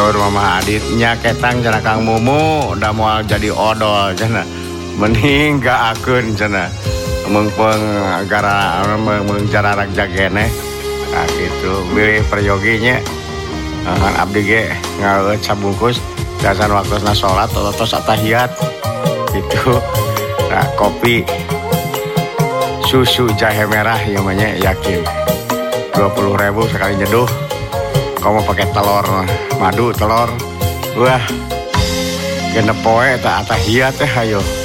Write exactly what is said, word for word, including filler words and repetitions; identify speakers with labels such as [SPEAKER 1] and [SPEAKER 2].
[SPEAKER 1] saur Mama Aditnya ketang cenah Kang Mumu da moal jadi odol cenah. Mending gaakeun cenah. Mengpeng gara meng jararak jagene. Nah gitu pilih peryoginya. Kan abdi ge ngaeueut sabungkus dasan waktuna salat tos atahiyat. Gitu. Nah kopi susu jahe merah ya namanya yakin dua puluh ribu sekali nyeduh. Kamu pakai telur madu telur wah genep poe tak atahiyat teh ayo